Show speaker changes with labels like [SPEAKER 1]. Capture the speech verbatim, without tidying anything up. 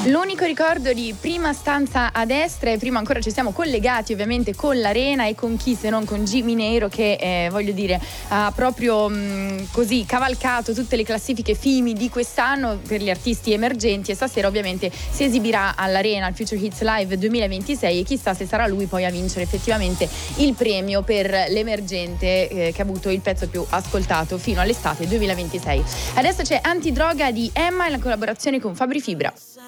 [SPEAKER 1] L'unico ricordo di Prima stanza a destra, e prima ancora ci siamo collegati ovviamente con l'Arena e con chi se non con Jimmy Nero, che eh, voglio dire ha proprio mh, così cavalcato tutte le classifiche F I M I di quest'anno per gli artisti emergenti, e stasera ovviamente si esibirà all'Arena al Future Hits Live duemilaventisei, e chissà se sarà lui poi a vincere effettivamente il premio per l'emergente eh, che ha avuto il pezzo più ascoltato fino all'estate duemilaventisei. Adesso c'è Antidroga di Emma in collaborazione con Fabri Fibra.